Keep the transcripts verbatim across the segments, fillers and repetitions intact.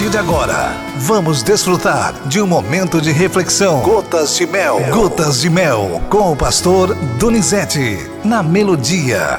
partir de agora, vamos desfrutar de um momento de reflexão. Gotas de Mel. Gotas de Mel, com o pastor Donizete, na Melodia.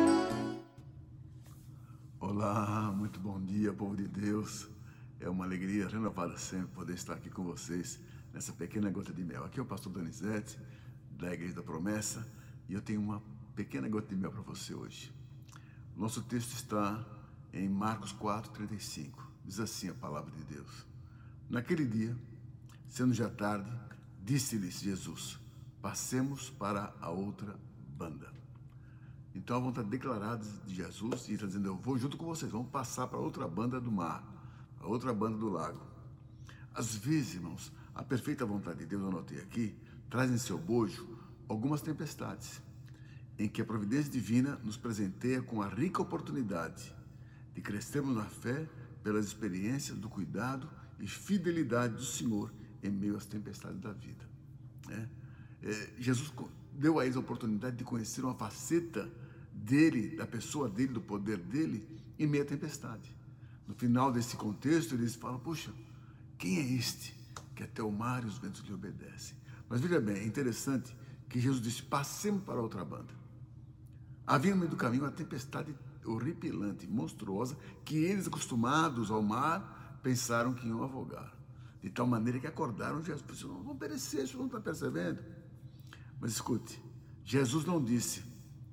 Olá, muito bom dia, povo de Deus. É uma alegria renovada sempre poder estar aqui com vocês nessa pequena gota de mel. Aqui é o pastor Donizete, da Igreja da Promessa, e eu tenho uma pequena gota de mel para você hoje. Nosso texto está em Marcos quatro, trinta e cinco. Diz assim a palavra de Deus: Naquele dia, sendo já tarde, disse-lhes Jesus: passemos para a outra banda. Então a vontade declarada de Jesus, e está dizendo: eu vou junto com vocês, vamos passar para a outra banda do mar, a outra banda do lago. Às vezes, irmãos, a perfeita vontade de Deus, eu anotei aqui, traz em seu bojo algumas tempestades, em que a providência divina nos presenteia com a rica oportunidade de crescermos na fé pelas experiências do cuidado e fidelidade do Senhor em meio às tempestades da vida. É, é, Jesus deu a eles a oportunidade de conhecer uma faceta dele, da pessoa dele, do poder dele, em meio à tempestade. No final desse contexto, eles falam: puxa, quem é este que até o mar e os ventos lhe obedecem? Mas veja bem, é interessante que Jesus disse: passemos para outra banda. Havia no meio do caminho uma tempestade horripilante, monstruosa, que eles, acostumados ao mar, pensaram que iam afogar. De tal maneira que acordaram Jesus. Pensaram: não vão perecer, vocês não estão percebendo? Mas escute, Jesus não disse: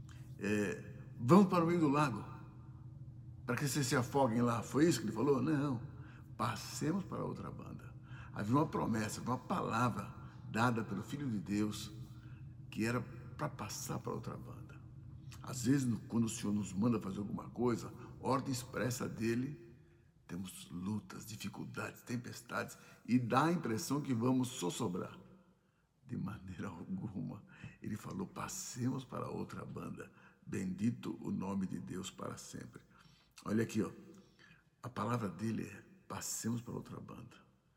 é, vamos para o meio do lago, para que vocês se afoguem lá. Foi isso que ele falou? Não, passemos para outra banda. Havia uma promessa, uma palavra dada pelo Filho de Deus, que era para passar para outra banda. Às vezes, quando o Senhor nos manda fazer alguma coisa, ordem expressa dele, temos lutas, dificuldades, tempestades, e dá a impressão que vamos sossobrar. De maneira alguma. Ele falou: passemos para outra banda. Bendito o nome de Deus para sempre. Olha aqui, ó. A palavra dele é: passemos para outra banda.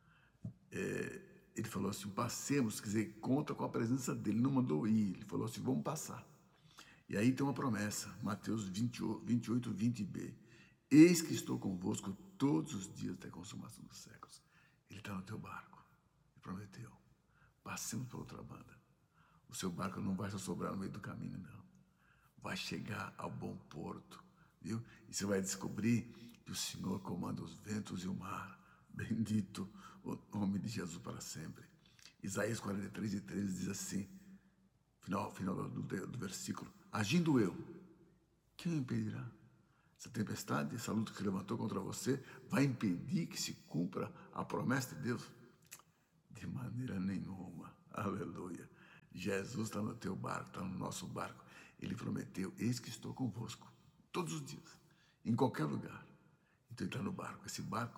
É, ele falou assim: passemos, quer dizer, conta com a presença dele. Ele não mandou ir, ele falou assim: vamos passar. E aí tem uma promessa, Mateus vinte e oito, vinte b. Eis que estou convosco todos os dias até a consumação dos séculos. Ele está no teu barco. Ele prometeu: passemos para outra banda. O seu barco não vai só sobrar no meio do caminho, não. Vai chegar ao bom porto, viu? E você vai descobrir que o Senhor comanda os ventos e o mar. Bendito o nome de Jesus para sempre. Isaías quarenta e três, treze diz assim, final, final do, do, do versículo: agindo eu, quem o impedirá? Essa tempestade, essa luta que se levantou contra você, vai impedir que se cumpra a promessa de Deus? De maneira nenhuma. Aleluia. Jesus está no teu barco, está no nosso barco. Ele prometeu: eis que estou convosco todos os dias, em qualquer lugar. Então ele está no barco. Esse barco